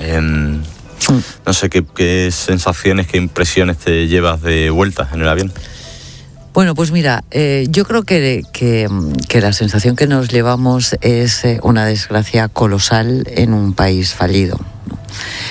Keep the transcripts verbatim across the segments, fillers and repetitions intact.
Eh, no sé, ¿qué, qué sensaciones, qué impresiones te llevas de vuelta en el avión? Bueno, pues mira, eh, yo creo que, que, que la sensación que nos llevamos es eh, una desgracia colosal en un país fallido, ¿no?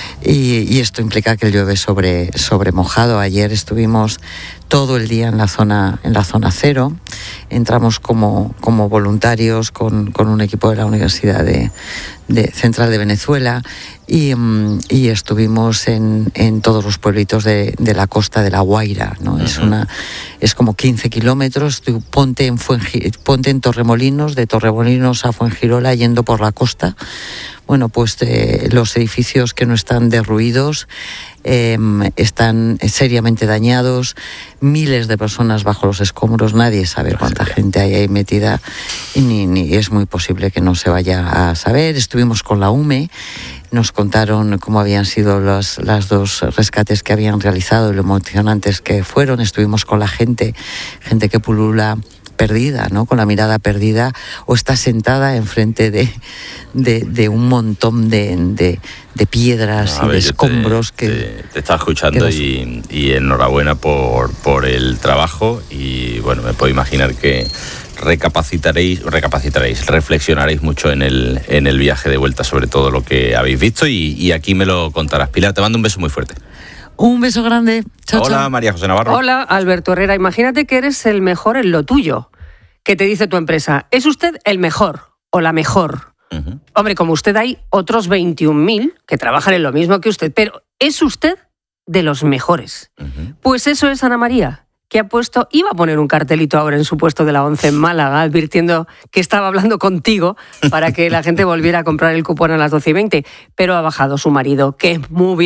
Y, y esto implica que llueve sobre, sobre mojado. Ayer estuvimos todo el día en la zona, en la zona cero. Entramos como, como voluntarios con, con un equipo de la Universidad de, de Central de Venezuela y, y estuvimos en, en todos los pueblitos de, de la costa de La Guaira, ¿no? Uh-huh. Es una, es como quince kilómetros. Tú ponte en Fuengi, ponte en Torremolinos, de Torremolinos a Fuengirola yendo por la costa. Bueno, pues eh, los edificios que no están derruidos eh, están seriamente dañados, miles de personas bajo los escombros, nadie sabe cuánta gente hay ahí metida y ni, ni es muy posible que no se vaya a saber. Estuvimos con la U M E, nos contaron cómo habían sido los las dos rescates que habían realizado y lo emocionantes que fueron. Estuvimos con la gente, gente que pulula perdida, ¿no? Con la mirada perdida o está sentada enfrente de, de, de un montón de, de, de piedras no, y ver, de escombros te, que... Te, te estaba escuchando los... y, y enhorabuena por, por el trabajo y bueno, me puedo imaginar que recapacitaréis, recapacitaréis, reflexionaréis mucho en el, en el viaje de vuelta sobre todo lo que habéis visto y, y aquí me lo contarás. Pilar, te mando un beso muy fuerte. Un beso grande. Chao, Hola, chao. María José Navarro. Hola, Alberto Herrera. Imagínate que eres el mejor en lo tuyo. Que te dice tu empresa, ¿es usted el mejor o la mejor? Uh-huh. Hombre, como usted hay otros veintiún mil que trabajan en lo mismo que usted, pero ¿es usted de los mejores? Uh-huh. Pues eso es Ana María, que ha puesto, iba a poner un cartelito ahora en su puesto de la ONCE en Málaga, advirtiendo que estaba hablando contigo para que la gente volviera a comprar el cupón a las doce y veinte, pero ha bajado su marido, que es muy bien.